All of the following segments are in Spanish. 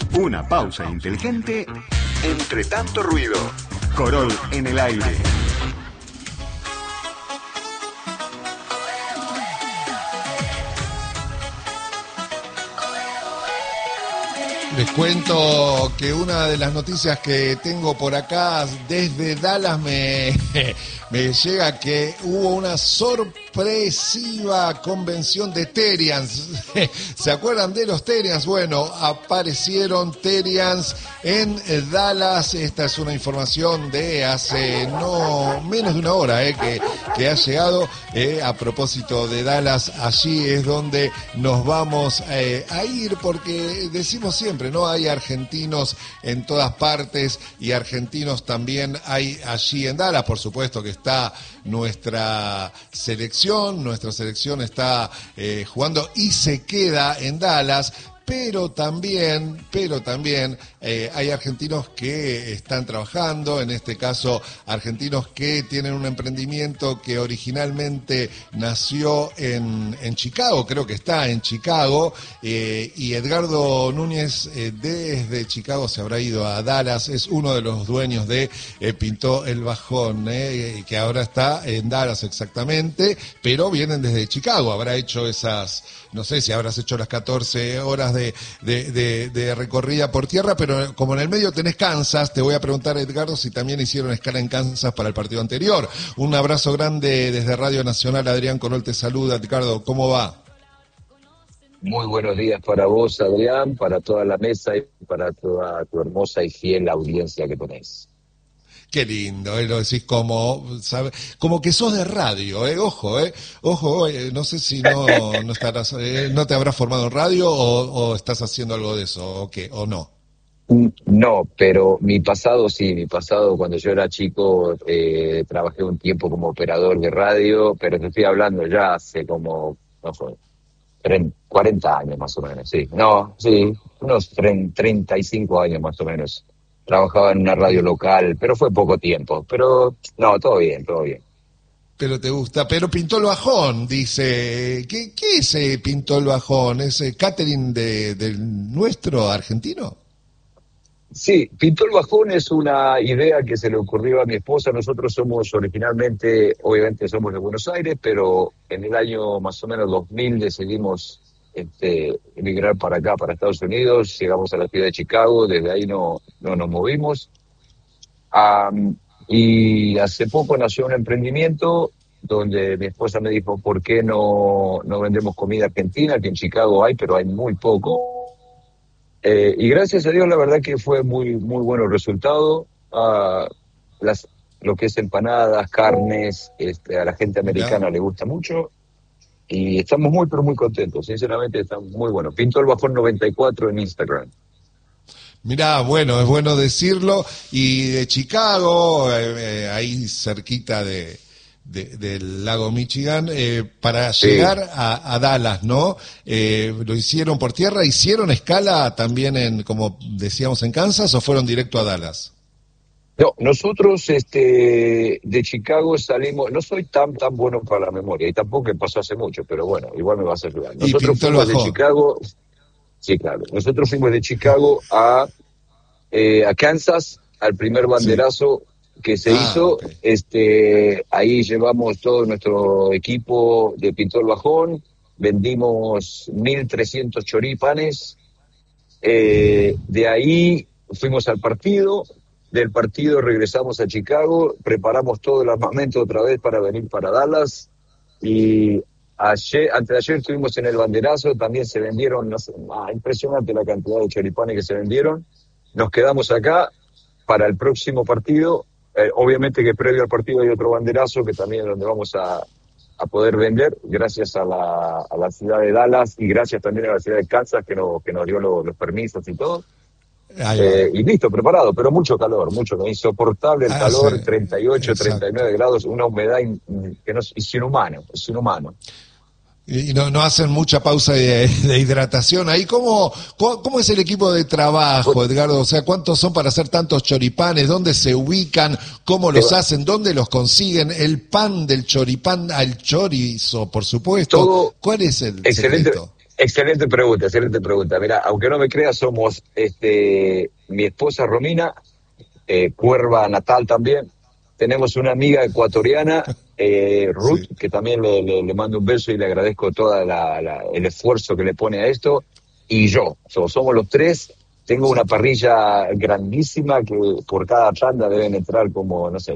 Una pausa inteligente entre tanto ruido. Corol en el aire. Les cuento que una de las noticias que tengo por acá desde Dallas me llega que hubo una sorpresiva convención de Terians. ¿Se acuerdan de los Terians? Bueno, aparecieron Terians en Dallas. Esta es una información de hace no menos de una hora que ha llegado a propósito de Dallas. Allí es donde nos vamos a ir porque decimos siempre, ¿no? Hay argentinos en todas partes y argentinos también hay allí en Dallas. Por supuesto que está nuestra selección está jugando y se queda en Dallas. Pero también hay argentinos que están trabajando, en este caso argentinos que tienen un emprendimiento que originalmente nació en Chicago, creo que está en Chicago, y Edgardo Núñez desde Chicago se habrá ido a Dallas, es uno de los dueños de Pintó el Bajón, que ahora está en Dallas exactamente, pero vienen desde Chicago, habrá hecho esas, no sé si habrás hecho las 14 horas de recorrida por tierra, pero como en el medio tenés Kansas, te voy a preguntar, Edgardo, si también hicieron escala en Kansas para el partido anterior. Un abrazo grande desde Radio Nacional, Adrián Corol te saluda. Edgardo, ¿cómo va? Muy buenos días para vos, Adrián, para toda la mesa y para toda tu hermosa y fiel audiencia que tenés. Qué lindo, lo decís como que sos de radio, ojo, no sé si no estarás, no te habrás formado en radio o estás haciendo algo de eso, o qué, o no. No, pero mi pasado cuando yo era chico trabajé un tiempo como operador de radio, pero te estoy hablando ya hace como, no sé, 40 años más o menos, sí, unos 35 años más o menos. Trabajaba en una radio local, pero fue poco tiempo. Pero, no, todo bien. Pero te gusta. Pero Pintó el Bajón, dice. ¿Qué es Pintó el Bajón? ¿Es catering del nuestro argentino? Sí, Pintó el Bajón es una idea que se le ocurrió a mi esposa. Nosotros somos originalmente, obviamente somos de Buenos Aires, pero en el año más o menos 2000 decidimos emigrar para acá, para Estados Unidos. Llegamos a la ciudad de Chicago, desde ahí no nos movimos. Y hace poco nació un emprendimiento donde mi esposa me dijo, ¿por qué no vendemos comida argentina? Que en Chicago hay, pero hay muy poco. Y gracias a Dios, la verdad que fue muy, muy bueno el resultado. Lo que es empanadas, carnes, a la gente americana le gusta mucho. Y estamos muy, pero muy contentos. Sinceramente, está muy bueno. Pintó el Bajón 94 en Instagram. Mirá, bueno, es bueno decirlo. Y de Chicago, ahí cerquita del lago Michigan, para llegar a Dallas, ¿no? ¿Lo hicieron por tierra? ¿Hicieron escala también como decíamos, en Kansas, o fueron directo a Dallas? No, nosotros de Chicago salimos, no soy tan bueno para la memoria, y tampoco pasó hace mucho, pero bueno, igual me vas a ayudar. Nosotros fuimos de Chicago, sí, claro, nosotros fuimos de Chicago a Kansas, al primer banderazo que se hizo, okay. Ahí llevamos todo nuestro equipo de Pintó el Bajón, vendimos 1.300 choripanes, de ahí fuimos al partido. Del partido regresamos a Chicago, preparamos todo el armamento otra vez para venir para Dallas, y antes de ayer estuvimos en el banderazo, también se vendieron, impresionante la cantidad de choripanes que se vendieron. Nos quedamos acá para el próximo partido, obviamente que previo al partido hay otro banderazo que también es donde vamos a poder vender, gracias a la ciudad de Dallas y gracias también a la ciudad de Kansas que nos dio los permisos y todo. Y listo, preparado, pero mucho calor, insoportable el calor, 38, exacto. 39 grados, una humedad que es inhumano. Y no hacen mucha pausa de hidratación. Ahí, ¿cómo es el equipo de trabajo, Edgardo? O sea, ¿cuántos son para hacer tantos choripanes? ¿Dónde se ubican? ¿Cómo los hacen? ¿Dónde los consiguen? El pan del choripán al chorizo, por supuesto. ¿Cuál es el secreto? Excelente pregunta, excelente pregunta. Mira, aunque no me creas, somos mi esposa Romina, cuerva natal también. Tenemos una amiga ecuatoriana, Ruth, Sí. que también le mando un beso y le agradezco todo el esfuerzo que le pone a esto. Y yo, somos los tres. Tengo una parrilla grandísima que por cada tanda deben entrar como, no sé,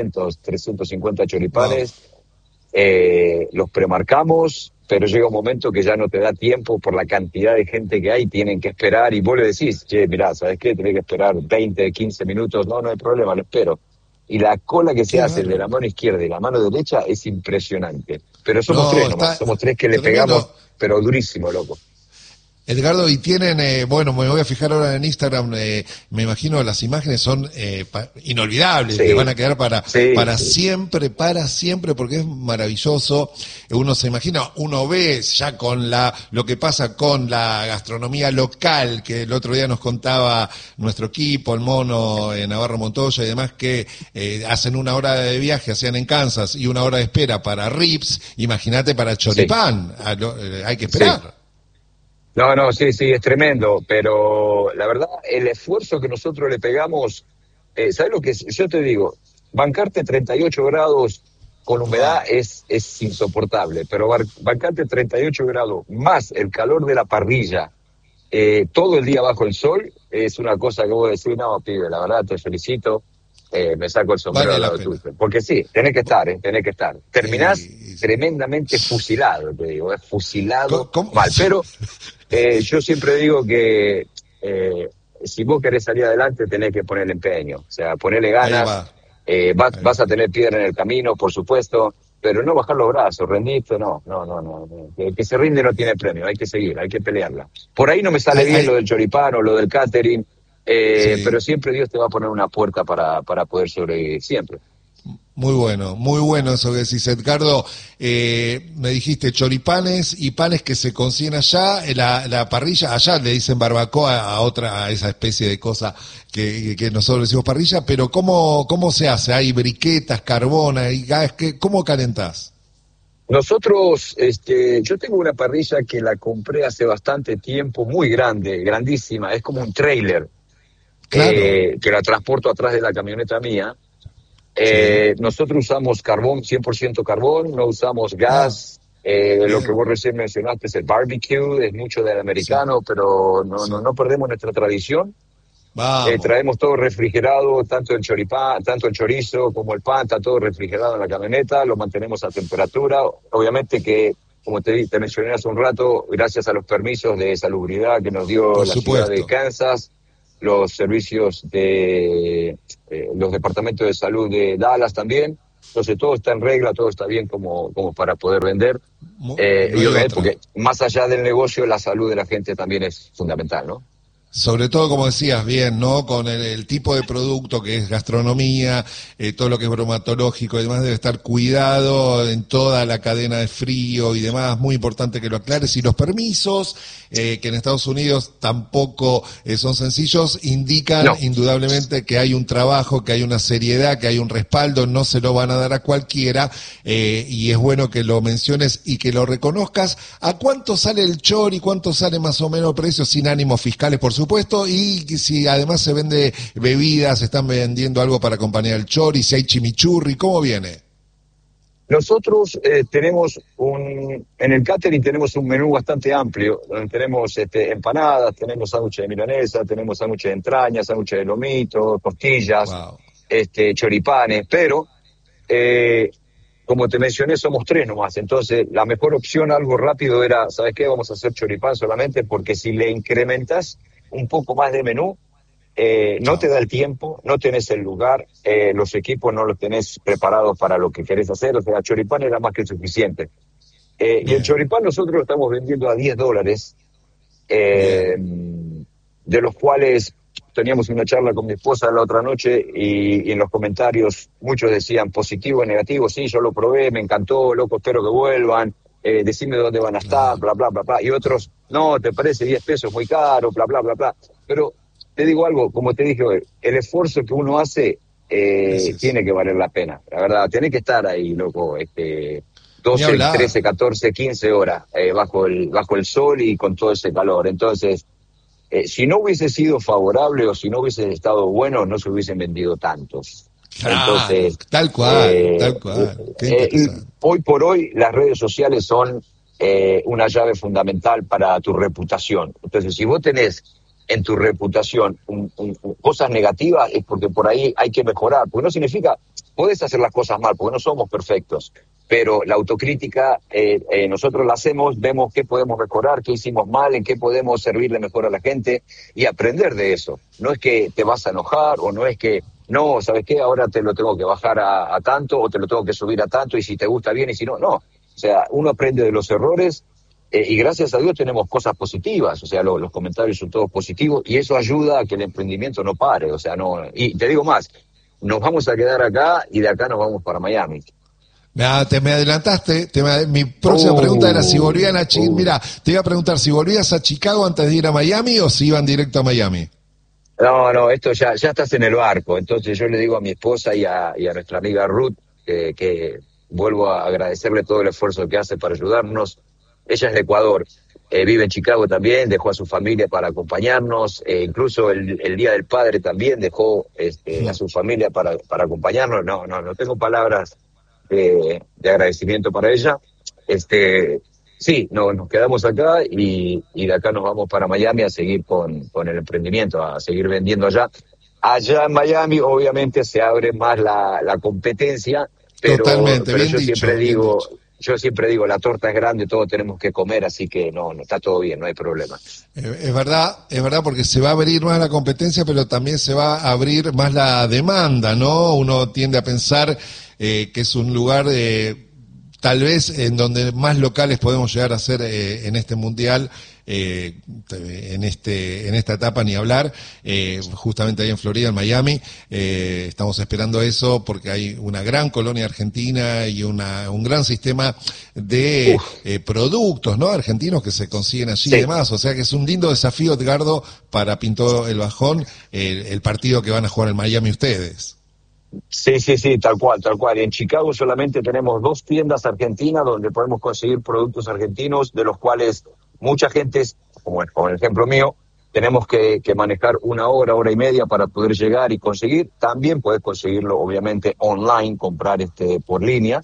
350 Wow. choripanes. Los premarcamos, pero llega un momento que ya no te da tiempo por la cantidad de gente que hay, tienen que esperar y vos le decís, che, mirá, ¿sabes qué? Tenés que esperar 20, 15 minutos, no hay problema, lo espero. Y la cola que se Qué hace de la bárbaro. mano izquierda y la mano derecha es impresionante. Pero somos No, tres nomás, está somos tres que le pegamos, tremendo. pero durísimo, loco. Edgardo, y tienen, bueno, me voy a fijar ahora en Instagram, me imagino las imágenes son inolvidables, les van Sí, a quedar sí, sí. para siempre, porque es maravilloso. Uno se imagina, uno ve ya con lo que pasa con la gastronomía local, que el otro día nos contaba nuestro equipo, el Mono, Navarro Montoya y demás, que hacen 1 hora de viaje, hacían en Kansas, y 1 hora de espera para ribs, imagínate para Sí, choripán, hay que sí. esperar. No, sí, sí, es tremendo, pero la verdad, el esfuerzo que nosotros le pegamos, ¿sabes lo que es? Yo te digo, bancarte 38 grados con humedad Wow. es insoportable, pero bancarte 38 grados más el calor de la parrilla, todo el día bajo el sol, es una cosa que vos decís, no, pibe, la verdad te felicito, me saco el sombrero Vale al la lado pena. tuyo. Porque sí, tenés que estar. Terminás Sí. tremendamente fusilado, te digo, es fusilado ¿Cómo? mal, pero yo siempre digo que si vos querés salir adelante tenés que ponerle empeño, o sea, ponerle Ahí ganas, va, ahí vas va. a tener piedra en el camino, por supuesto, pero no bajar los brazos, rendirte, no. El que se rinde no tiene premio, hay que seguir, hay que pelearla. Por ahí no me sale bien lo del choripán o lo del catering, Sí. pero siempre Dios te va a poner una puerta para poder sobrevivir, siempre. Muy bueno eso que decís, Edgardo. Me dijiste choripanes y panes que se consiguen allá, la parrilla, allá le dicen barbacoa a esa especie de cosa que nosotros decimos parrilla, pero ¿cómo se hace? ¿Hay briquetas, carbón, hay gas? ¿Cómo calentás? Nosotros, yo tengo una parrilla que la compré hace bastante tiempo, muy grande, grandísima, es como un trailer, Claro, que la transporto atrás de la camioneta mía. sí. Nosotros usamos carbón, 100% carbón, no usamos Ah, gas. Lo que bien, vos recién mencionaste es el barbecue, es mucho del sí, americano, pero sí. no perdemos nuestra tradición. Vamos, Traemos todo refrigerado, tanto el choripán, tanto el chorizo como el pan, está todo refrigerado en la camioneta, lo mantenemos a temperatura. Obviamente que, como te mencioné hace un rato, gracias a los permisos de salubridad que nos dio por la ciudad de supuesto. Kansas, los servicios de los departamentos de salud de Dallas también. Entonces todo está en regla, todo está bien como para poder vender. No Y hay obviamente, otra. porque más allá del negocio, la salud de la gente también es fundamental, ¿no? Sobre todo, como decías bien, ¿no? Con el tipo de producto que es gastronomía, todo lo que es bromatológico y demás debe estar cuidado en toda la cadena de frío y demás. Muy importante que lo aclares. Y los permisos, que en Estados Unidos tampoco son sencillos, indican No, indudablemente que hay un trabajo, que hay una seriedad, que hay un respaldo, no se lo van a dar a cualquiera, y es bueno que lo menciones y que lo reconozcas. ¿A cuánto sale el chori? ¿Cuánto sale más o menos el precio? Sin ánimos fiscales, por supuesto, y si además se vende bebidas, están vendiendo algo para acompañar el chori, si hay chimichurri, ¿cómo viene? nosotros en el catering tenemos un menú bastante amplio, donde tenemos empanadas, tenemos sándwiches de milanesa, tenemos sándwiches de entraña, sándwiches de lomito, costillas, Wow. choripanes, pero eh, como te mencioné, somos tres nomás, entonces la mejor opción, algo rápido, era, ¿sabes qué? Vamos a hacer choripán solamente, porque si le incrementas un poco más de menú, no te Chao. da el tiempo, no tenés el lugar, los equipos no los tenés preparados para lo que querés hacer, o sea, choripán era más que suficiente. Y el Bien, choripán nosotros lo estamos vendiendo a $10, bien. de los cuales teníamos una charla con mi esposa la otra noche y en los comentarios muchos decían positivo, negativo, sí, yo lo probé, me encantó, loco, espero que vuelvan, decime dónde van a estar, Claro. bla, bla, bla, bla. Y otros, no, te parece 10 pesos muy caro, bla, bla, bla, bla. Pero te digo algo, como te dije hoy, el esfuerzo que uno hace Es eso. tiene que valer la pena, la verdad, tiene que estar ahí, loco, 12, 13, 14, 15 horas bajo el sol y con todo ese calor. Entonces, si no hubiese sido favorable o si no hubiese estado bueno, no se hubiesen vendido tantos. Claro, entonces, tal cual. Hoy por hoy las redes sociales son una llave fundamental para tu reputación. Entonces, si vos tenés en tu reputación cosas negativas, es porque por ahí hay que mejorar, porque no significa, podés hacer las cosas mal, porque no somos perfectos, pero la autocrítica nosotros la hacemos, vemos qué podemos mejorar, qué hicimos mal, en qué podemos servirle mejor a la gente y aprender de eso. No es que te vas a enojar o no es que, no, ¿sabes qué? Ahora te lo tengo que bajar a tanto o te lo tengo que subir a tanto y si te gusta bien y si no, no. O sea, uno aprende de los errores y gracias a Dios tenemos cosas positivas, o sea, los comentarios son todos positivos y eso ayuda a que el emprendimiento no pare, o sea, no. Y te digo más, nos vamos a quedar acá y de acá nos vamos para Miami. Me adelantaste, mi próxima pregunta era si volvían a Chicago. Mira, te iba a preguntar si volvías a Chicago antes de ir a Miami o si iban directo a Miami. No, esto ya estás en el barco, entonces yo le digo a mi esposa y a nuestra amiga Ruth que vuelvo a agradecerle todo el esfuerzo que hace para ayudarnos. Ella es de Ecuador, vive en Chicago también, dejó a su familia para acompañarnos, incluso el Día del Padre también dejó a su familia para acompañarnos. No tengo palabras de agradecimiento para ella. Sí, nos quedamos acá y de acá nos vamos para Miami a seguir con el emprendimiento, a seguir vendiendo allá. Allá en Miami obviamente se abre más la competencia, pero yo siempre digo, la torta es grande, todos tenemos que comer, así que no está todo bien, no hay problema. Es verdad, porque se va a abrir más la competencia, pero también se va a abrir más la demanda, ¿no? Uno tiende a pensar que es un lugar tal vez en donde más locales podemos llegar a ser en este mundial, en esta etapa ni hablar, justamente ahí en Florida, en Miami, estamos esperando eso porque hay una gran colonia argentina y un gran sistema de productos, ¿no? Argentinos que se consiguen allí y demás, o sea que es un lindo desafío, Edgardo, para Pinto el Bajón, el partido que van a jugar en Miami ustedes. Sí, tal cual. En Chicago solamente tenemos 2 tiendas argentinas donde podemos conseguir productos argentinos, de los cuales mucha gente, como el ejemplo mío, tenemos que manejar 1 hora y media para poder llegar y conseguir. También puedes conseguirlo, obviamente, online, comprar por línea.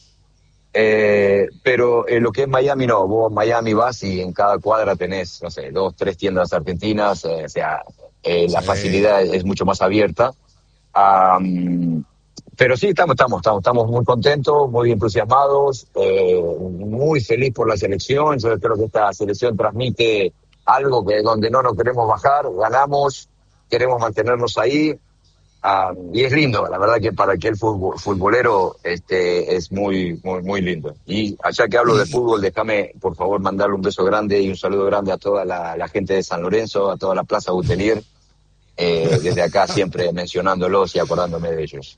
Pero lo que es Miami, no. Vos en Miami vas y en cada cuadra tenés, 2, 3 tiendas argentinas. La facilidad es mucho más abierta. Pero sí, estamos muy contentos, muy entusiasmados, muy feliz por la selección. Yo creo que esta selección transmite algo donde no nos queremos bajar, ganamos, queremos mantenernos ahí, y es lindo, la verdad que para aquel futbolero es muy, muy, muy lindo. Y allá que hablo de fútbol, déjame por favor mandarle un beso grande y un saludo grande a toda la gente de San Lorenzo, a toda la Plaza Butelier, desde acá siempre mencionándolos y acordándome de ellos.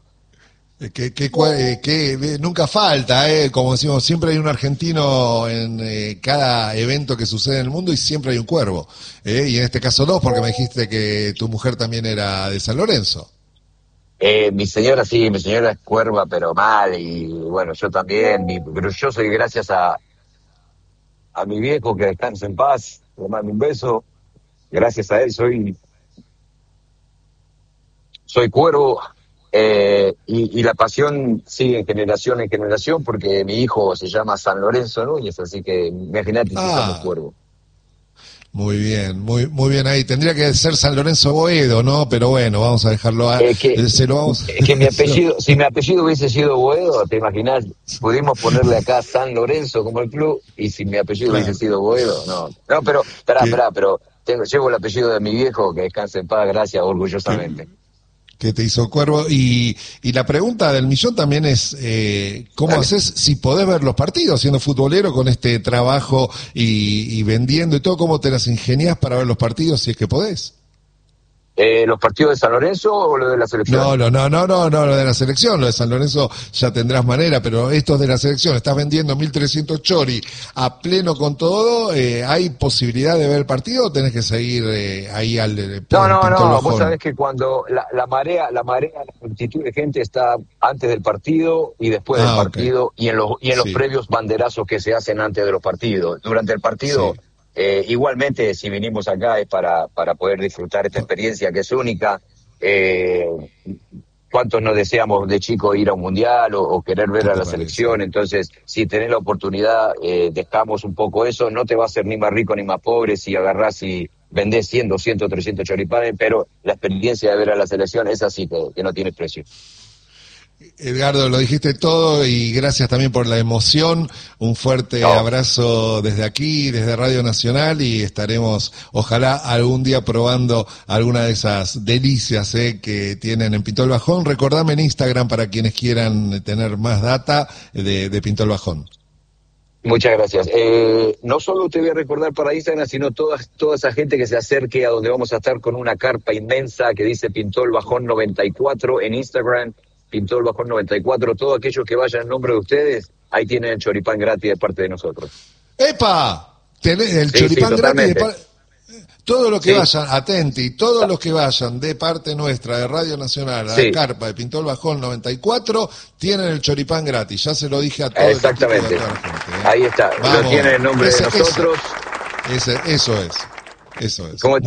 Que nunca falta, como decimos, siempre hay un argentino en cada evento que sucede en el mundo y siempre hay un cuervo, y en este caso 2, porque me dijiste que tu mujer también era de San Lorenzo. Mi señora es cuerva, pero mal, y bueno, yo también, pero yo soy gracias a mi viejo, que descanse en paz, le mando un beso, gracias a él soy cuervo. Y la pasión sigue en generación, porque mi hijo se llama San Lorenzo Núñez, así que imagínate si somos cuervo. Muy bien, muy bien ahí. Tendría que ser San Lorenzo Boedo, ¿no? Pero bueno, vamos a dejarlo que mi apellido, si mi apellido hubiese sido Boedo, te imaginás, pudimos ponerle acá San Lorenzo como el club, y si mi apellido hubiese sido Boedo, no, pero llevo el apellido de mi viejo, que descanse en paz, gracias, orgullosamente. Que te hizo cuervo, y la pregunta del millón también es, ¿cómo haces si podés ver los partidos siendo futbolero con este trabajo y vendiendo y todo? ¿Cómo te las ingeniás para ver los partidos si es que podés? ¿Los partidos de San Lorenzo o lo de la selección? No, lo de la selección, lo de San Lorenzo ya tendrás manera, pero estos de la selección, estás vendiendo 1.300 chori a pleno con todo, ¿hay posibilidad de ver el partido o tenés que seguir ahí al No, vos sabés que cuando la marea, la multitud de gente está antes del partido y después del partido, okay. y en los previos banderazos que se hacen antes de los partidos. Durante el partido... Sí. Igualmente, si vinimos acá es para poder disfrutar esta experiencia que es única. ¿Cuántos nos deseamos de chico ir a un mundial o querer ver a la selección? Entonces, si tenés la oportunidad, dejamos un poco eso. No te va a hacer ni más rico ni más pobre si agarrás y vendés 100, 200, 300 choripanes, pero la experiencia de ver a la selección es así que no tiene precio. Edgardo, lo dijiste todo y gracias también por la emoción. Un fuerte abrazo desde aquí, desde Radio Nacional, y estaremos, ojalá, algún día probando alguna de esas delicias que tienen en Pinto el Bajón. Recordame en Instagram para quienes quieran tener más data de Pinto el Bajón. Muchas gracias. No solo te voy a recordar para Instagram, sino toda esa gente que se acerque a donde vamos a estar con una carpa inmensa que dice Pinto el Bajón 94 en Instagram. Pintó el Bajón 94, todos aquellos que vayan en nombre de ustedes, ahí tienen el choripán gratis de parte de nosotros. ¡Epa! Tenés el choripán gratis de todos los que vayan, atenti, todos los que vayan de parte nuestra, de Radio Nacional, a la carpa de Pintó el Bajón 94, tienen el choripán gratis, ya se lo dije a todos. Exactamente, a toda la gente, ahí está, lo tienen en nombre de nosotros. Eso es. Como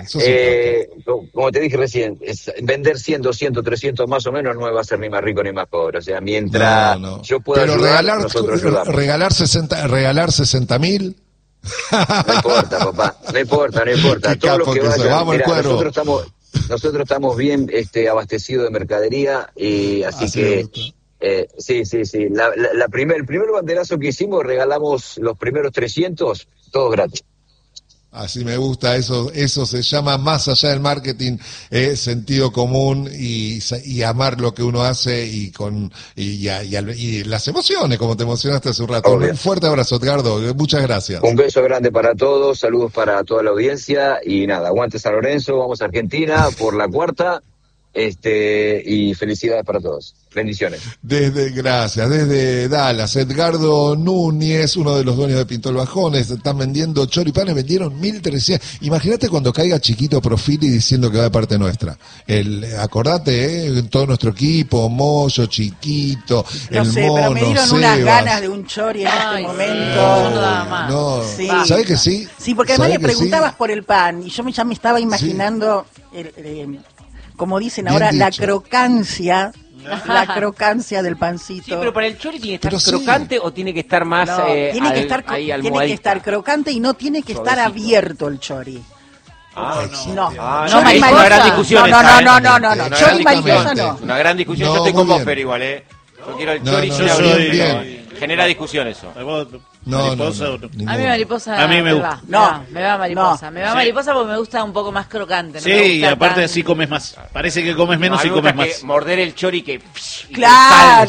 te dije recién, vender 100, 200, 300 más o menos no me va a hacer ni más rico ni más pobre. O sea, mientras yo pueda ayudar, nosotros ayudamos. Regalar 60.000. No importa, papá. No importa. Todo lo que vaya. Mira, nosotros estamos bien abastecidos de mercadería y así que... Sí. El primer banderazo que hicimos, regalamos los primeros 300, todos gratis. Así me gusta, eso se llama, más allá del marketing, sentido común y amar lo que uno hace y las emociones, como te emocionaste hace un rato. Obvio. Un fuerte abrazo, Edgardo, muchas gracias. Un beso grande para todos, saludos para toda la audiencia y nada, aguante San Lorenzo, vamos a Argentina por la cuarta. Y felicidades para todos. Bendiciones. Gracias. Desde Dallas, Edgardo Núñez, uno de los dueños de Pinto el Bajón, están vendiendo choripanes, vendieron 1.300. Imagínate cuando caiga Chiquito Profili diciendo que va de parte nuestra. Acordate, todo nuestro equipo, Moyo, Chiquito, no el sé, Mono, pero me dieron Sebas. unas ganas de un chori en este momento. No. Sí. ¿Sabés que sí? Sí, porque además le preguntabas por el pan y yo ya me estaba imaginando... como dicen ahora, la crocancia del pancito. Sí, pero para el chori tiene que estar crocante o tiene que estar más tiene que estar crocante y no tiene que estar abierto el chori. No hay una gran discusión. No. Chori mariposa no. Una gran discusión, yo estoy con vos, pero igual, Yo quiero el chori sin abrir. Genera discusión eso. ¿Mariposa o no? A mí mariposa. A mí me gusta. Me va mariposa. Me va mariposa porque me gusta un poco más crocante. Sí, y aparte así comes más. Parece que comes menos y comes más. Morder el chori que... Claro.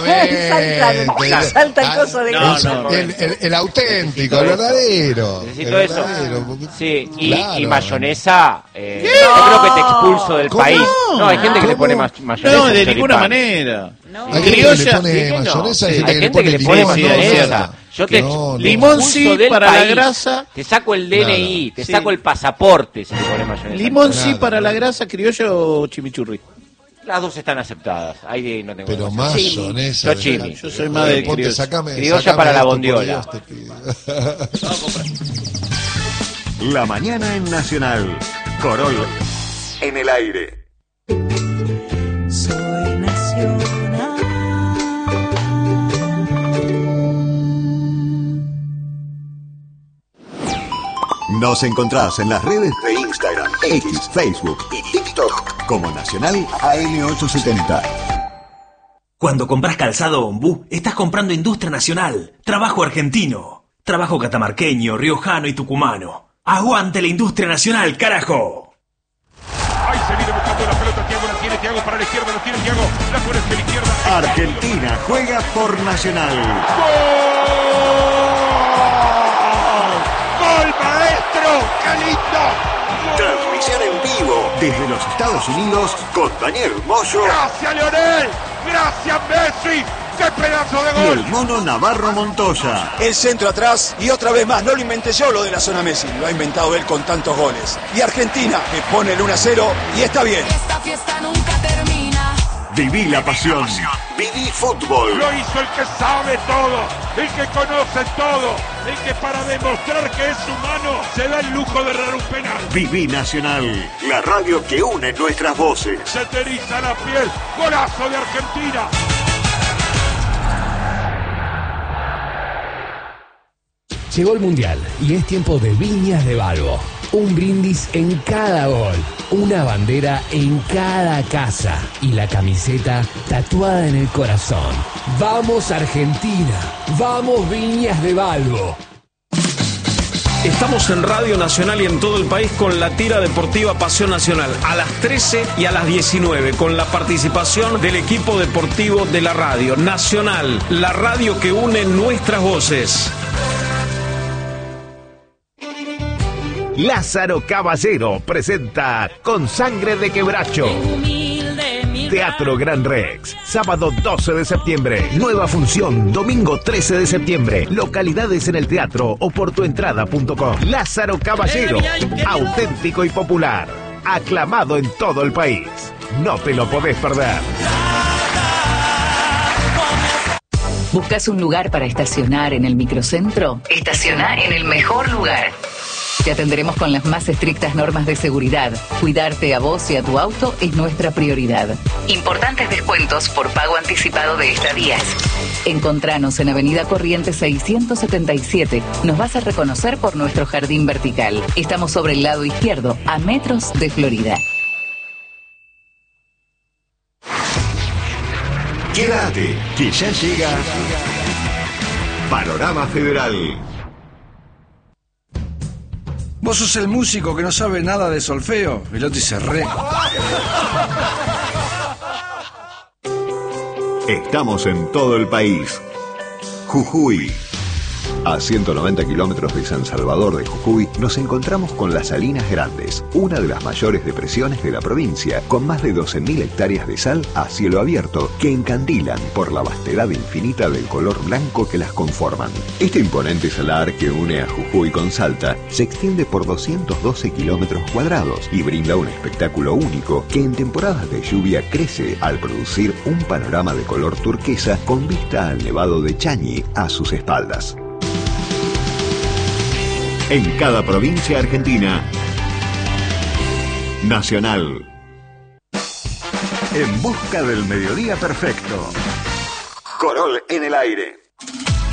Salta el coso de... El auténtico, el verdadero. Necesito eso. Sí, y mayonesa. Yo creo que te expulso del país. No, hay gente que le pone mayonesa. No, de ninguna manera. Hay gente que le pone mayonesa, hay gente que le pone mayonesa. Yo te limón sí para la grasa. Te saco el DNI, te saco el pasaporte si te pones mayonesa. Limón sí para la grasa, criollo o chimichurri. Las dos están aceptadas. Ahí no tengo. Pero mayonesa. Yo soy más de criollo. Criolla para la bondiola. La mañana en Nacional. Corol en el aire. Soy nacional. Nos encontrás en las redes de Instagram, X, Facebook y TikTok como Nacional AM870. Cuando compras calzado Ombú, estás comprando industria nacional, trabajo argentino, trabajo catamarqueño, riojano y tucumano. ¡Aguante la industria nacional, carajo! Ahí se viene buscando la pelota, Thiago la tiene, Thiago para la izquierda, la tiene Thiago, la fuera de la izquierda. Argentina juega por Nacional. ¡Gol, maestro! ¡Qué lindo! Transmisión en vivo Desde los Estados Unidos, con Daniel Moyo. ¡Gracias, Lionel! ¡Gracias, Messi! ¡Qué pedazo de gol! Y el Mono Navarro Montoya. El centro atrás y otra vez más, no lo inventé yo lo de la zona Messi, lo ha inventado él con tantos goles. Y Argentina, que pone el 1-0 y está bien. Esta fiesta nunca termina. Viví la pasión. Viví fútbol. Lo hizo el que sabe todo, el que conoce todo, el que para demostrar que es humano se da el lujo de errar un penal. Viví Nacional, la radio que une nuestras voces. Se te eriza la piel, golazo de Argentina. Llegó el Mundial y es tiempo de Viñas de Balbo. Un brindis en cada gol, una bandera en cada casa y la camiseta tatuada en el corazón. ¡Vamos Argentina! ¡Vamos Viñas de Balbo! Estamos en Radio Nacional y en todo el país con la tira deportiva Pasión Nacional a las 13 y a las 19 con la participación del equipo deportivo de la Radio Nacional, la radio que une nuestras voces. Lázaro Caballero presenta Con Sangre de Quebracho. Teatro Gran Rex, sábado 12 de septiembre. Nueva función, domingo 13 de septiembre. Localidades en el teatro o por tuentrada.com. Lázaro Caballero, auténtico y popular. Aclamado en todo el país. No te lo podés perder. ¿Buscas un lugar para estacionar en el microcentro? Estaciona en el mejor lugar. Te atenderemos con las más estrictas normas de seguridad. Cuidarte a vos y a tu auto es nuestra prioridad. Importantes descuentos por pago anticipado de estadías. Encontranos en Avenida Corrientes 677. Nos vas a reconocer por nuestro jardín vertical. Estamos sobre el lado izquierdo, a metros de Florida. Quédate, que ya llega Panorama Federal. Vos sos el músico que no sabe nada de solfeo. Velotti se re... Estamos en todo el país. Jujuy. A 190 kilómetros de San Salvador de Jujuy nos encontramos con las Salinas Grandes, una de las mayores depresiones de la provincia, con más de 12.000 hectáreas de sal a cielo abierto que encandilan por la vastedad infinita del color blanco que las conforman. Este imponente salar que une a Jujuy con Salta se extiende por 212 kilómetros cuadrados y brinda un espectáculo único que en temporadas de lluvia crece al producir un panorama de color turquesa con vista al Nevado de Chañi a sus espaldas. En cada provincia argentina, Nacional. En busca del mediodía perfecto. Corol en el aire.